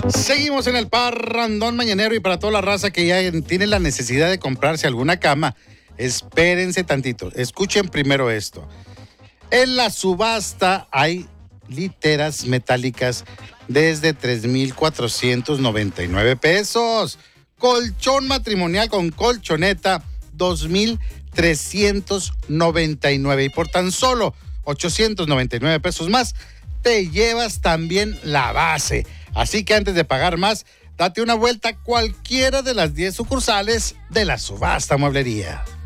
Seguimos en el parrandón mañanero y para toda la raza que ya tiene la necesidad de comprarse alguna cama, espérense tantito, escuchen primero esto. En la subasta hay literas metálicas desde 3,499 pesos. Colchón matrimonial con colchoneta, 2,399. Y por tan solo 899 pesos más, te llevas también la base. Así que antes de pagar más, date una vuelta a cualquiera de las 10 sucursales de la Subasta Mueblería.